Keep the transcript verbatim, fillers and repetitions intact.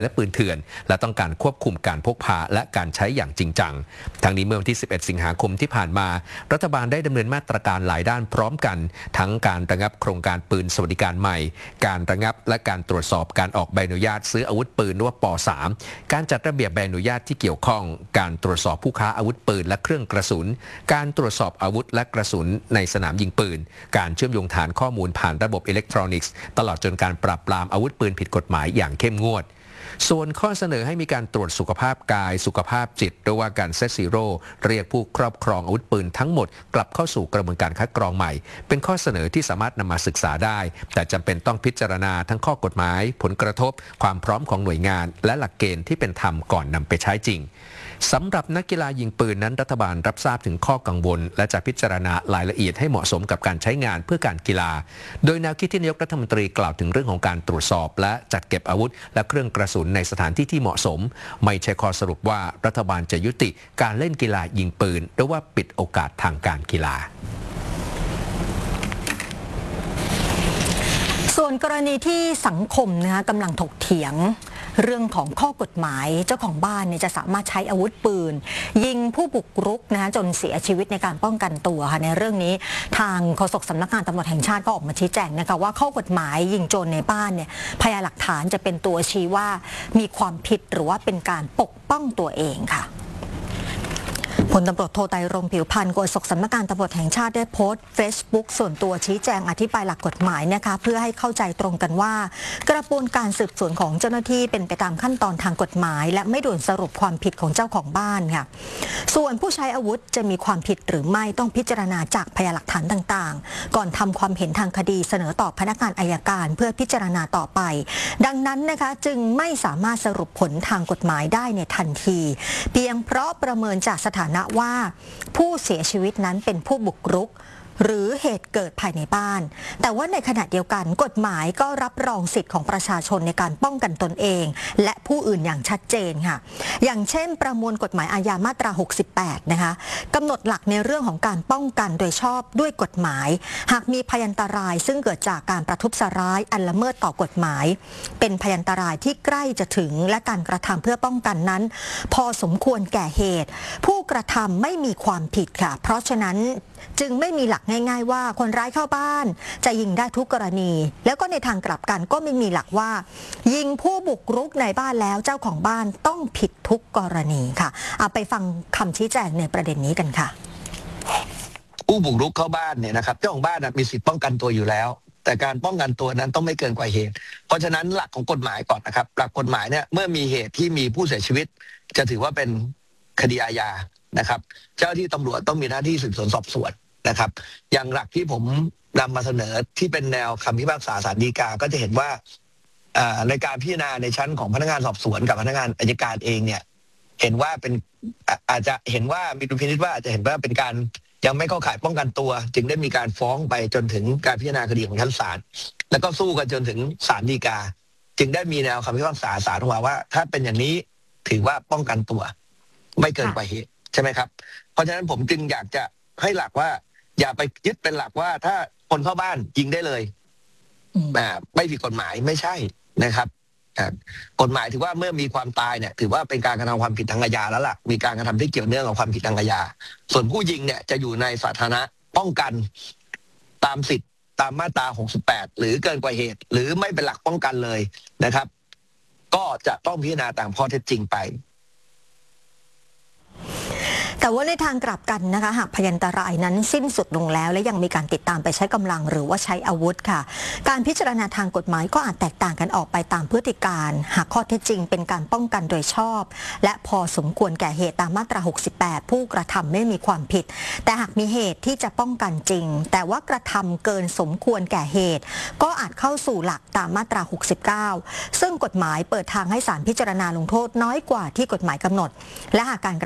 และปืนเถื่อนและต้องการควบคุมการพกพาและการใช้อย่างจริงจังทั้งนี้เมื่อวันที่สิบเอ็ดสิงหาคมที่ผ่านมารัฐบาลได้ดำเนินมาตรการหลายด้านพร้อมกันทั้งการระงับโครงการปืนสวัสดิการใหม่การระงับและการตรวจสอบการออกใบอนุญาตซื้ออาวุธปืนหรือว่าป .สาม การจัดระเบียบใบอนุญาตที่เกี่ยวข้องการตรวจสอบผู้ค้าอาวุธปืนและเครื่องกระสุนการตรวจสอบอาวุธและกระสุนในสนามยิงปืนการเชื่อมโยงฐานข้อมูลผ่านระบบอิเล็กทรอนิกส์ตลอดจนการปราบปรามอาวุธปืนผิดกฎหมายอย่างเข้มงวดส่วนข้อเสนอให้มีการตรวจสุขภาพกายสุขภาพจิตหรือว่าการเซตซีโร่เรียกผู้ครอบครองอาวุธปืนทั้งหมดกลับเข้าสู่กระบวนการคัดกรองใหม่เป็นข้อเสนอที่สามารถนำมาศึกษาได้แต่จำเป็นต้องพิจารณาทั้งข้อกฎหมายผลกระทบความพร้อมของหน่วยงานและหลักเกณฑ์ที่เป็นธรรมก่อนนำไปใช้จริงสำหรับนักกีฬายิงปืนนั้นรัฐบาลรับทราบถึงข้อกังวลและจะพิจารณารายละเอียดให้เหมาะสมกับการใช้งานเพื่อการกีฬาโดยแนวคิดที่นายกรัฐมนตรีกล่าวถึงเรื่องของการตรวจสอบและจัดเก็บอาวุธและเครื่องกระสุนในสถานที่ที่เหมาะสมไม่ใช่ข้อสรุปว่ารัฐบาลจะยุติการเล่นกีฬายิงปืนหรือว่าปิดโอกาสทางการกีฬาส่วนกรณีที่สังคมนะคะกำลังถกเถียงเรื่องของข้อกฎหมายเจ้าของบ้านเนี่ยจะสามารถใช้อาวุธปืนยิงผู้บุกรุกนะคะจนเสียชีวิตในการป้องกันตัวค่ะในเรื่องนี้ทางโฆษกสำนักงานตำรวจแห่งชาติก็ออกมาชี้แจงนะคะว่าข้อกฎหมายยิงโจรในบ้านเนี่ยพยานหลักฐานจะเป็นตัวชี้ว่ามีความผิดหรือว่าเป็นการปกป้องตัวเองค่ะพลตำรวจโทไตรรงค์ผิวพรรณโฆษกสำนักงานตำรวจแห่งชาติได้โพสต์ เฟซบุ๊ก ส่วนตัวชี้แจงอธิบายหลักกฎหมายนะคะเพื่อให้เข้าใจตรงกันว่ากระบวนการสืบสวนของเจ้าหน้าที่เป็นไปตามขั้นตอนทางกฎหมายและไม่ด่วนสรุปความผิดของเจ้าของบ้านค่ะส่วนผู้ใช้อาวุธจะมีความผิดหรือไม่ต้องพิจารณาจากพยานหลักฐานต่างๆก่อนทำความเห็นทางคดีเสนอต่อพนักงานอัยการเพื่อพิจารณาต่อไปดังนั้นนะคะจึงไม่สามารถสรุปผลทางกฎหมายได้ในทันทีเพียงเพราะประเมินจากสถานะว่าผู้เสียชีวิตนั้นเป็นผู้บุกรุกหรือเหตุเกิดภายในบ้านแต่ว่าในขณะเดียวกันกฎหมายก็รับรองสิทธิ์ของประชาชนในการป้องกันตนเองและผู้อื่นอย่างชัดเจนค่ะอย่างเช่นประมวลกฎหมายอาญามาตราหกสิบแปดนะคะกำหนดหลักในเรื่องของการป้องกันโดยชอบด้วยกฎหมายหากมีพยันตรายซึ่งเกิดจากการประทุษร้ายอันละเมิดต่อกฎหมายเป็นพยันตรายที่ใกล้จะถึงและการกระทำเพื่อป้องกันนั้นพอสมควรแก่เหตุผู้กระทำไม่มีความผิดค่ะเพราะฉะนั้นจึงไม่มีหลักง่ายๆว่าคนร้ายเข้าบ้านจะยิงได้ทุกกรณีแล้วก็ในทางกลับกันก็ไม่มีหลักว่ายิงผู้บุกรุกในบ้านแล้วเจ้าของบ้านต้องผิดทุกกรณีค่ะเอาไปฟังคำชี้แจงในประเด็นนี้กันค่ะผู้บุกรุกเข้าบ้านเนี่ยนะครับเจ้าของบ้านมีสิทธิป้องกันตัวอยู่แล้วแต่การป้องกันตัวนั้นต้องไม่เกินกว่าเหตุเพราะฉะนั้นหลักของกฎหมายก่อนนะครับหลักกฎหมายเนี่ยเมื่อมีเหตุที่มีผู้เสียชีวิตจะถือว่าเป็นคดีอาญานะครับเจ้าหน้าที่ตำรวจต้องมีหน้าที่สืบสวนสอบสวนนะครับอย่างหลักที่ผมนำมาเสนอที่เป็นแนวคำพิพากษาศาลฎีกาก็จะเห็นว่าในการพิจารณาในชั้นของพนักงานสอบสวนกับพนักงานอัยการเองเนี่ยเห็นว่าเป็นอาจจะเห็นว่ามีดุลพินิจว่าอาจจะเห็นว่าเป็นการยังไม่เข้าข่ายป้องกันตัวจึงได้มีการฟ้องไปจนถึงการพิจารณาคดีของชั้นศาลแล้วก็สู้กันจนถึงศาลฎีกาจึงได้มีแนวคำพิพากษาศาลออกมาว่าถ้าเป็นอย่างนี้ถือว่าป้องกันตัวไม่เกินกว่าเหตุใช่ไหมครับเพราะฉะนั้นผมจึงอยากจะให้หลักว่าอย่าไปยึดเป็นหลักว่าถ้าคนเข้าบ้านยิงได้เลยไม่ผิดกฎหมายไม่ใช่นะครับกฎหมายถือว่าเมื่อมีความตายเนี่ยถือว่าเป็นการกระทำความผิดทางอาญาแล้วล่ะมีการกระทำที่เกี่ยวเนื่องกับความผิดทางอาญาส่วนผู้ยิงเนี่ยจะอยู่ในสาธารณะป้องกันตามสิทธิ์ตามมาตราหกสิบแปดหรือเกินกว่าเหตุหรือไม่เป็นหลักป้องกันเลยนะครับก็จะต้องพิจารณาตามข้อเท็จจริงไปแต่ว่าในทางกลับกันนะคะหากพยันตรายนั้นสิ้นสุดลงแล้วและยังมีการติดตามไปใช้กำลังหรือว่าใช้อาวุธค่ะการพิจารณาทางกฎหมายก็อาจแตกต่างกันออกไปตามพฤติการหากข้อเท็จจริงเป็นการป้องกันโดยชอบและพอสมควรแก่เหตุตามมาตราหกสิบแปดผู้กระทำไม่มีความผิดแต่หากมีเหตุที่จะป้องกันจริงแต่ว่ากระทำเกินสมควรแก่เหตุก็อาจเข้าสู่หลักตามมาตราหกสิบเก้าซึ่งกฎหมายเปิดทางให้ศาลพิจารณาลงโทษน้อยกว่าที่กฎหมายกำหนดและหากการ